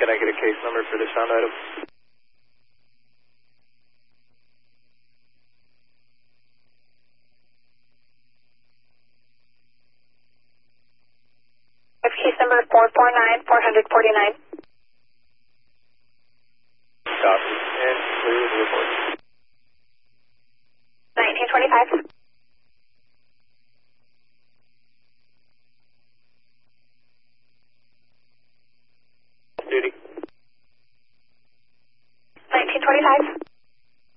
can I get a case number for the sound item? Case number 449-449.